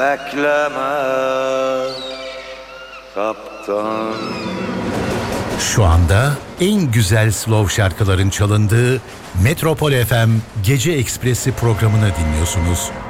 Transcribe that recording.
bekleme kaptan. Şu anda en güzel slow şarkıların çalındığı Metropol FM Gece Ekspresi programını dinliyorsunuz.